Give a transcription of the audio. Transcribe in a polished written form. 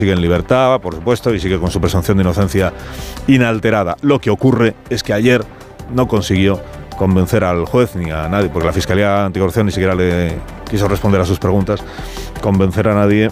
sigue en libertad, por supuesto, y sigue con su presunción de inocencia inalterada. Lo que ocurre es que ayer no consiguió convencer al juez ni a nadie, porque la Fiscalía Anticorrupción ni siquiera le quiso responder a sus preguntas, convencer a nadie